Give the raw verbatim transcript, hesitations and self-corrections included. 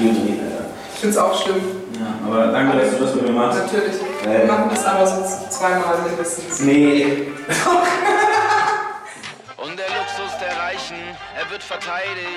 Video drehen, Alter. Ich find's auch schlimm. Ja, aber danke, dass du das mit mir machst. Natürlich. Äh. Wir machen das aber so zweimal mindestens. Nee. Und der Luxus der Reichen, er wird verteidigt.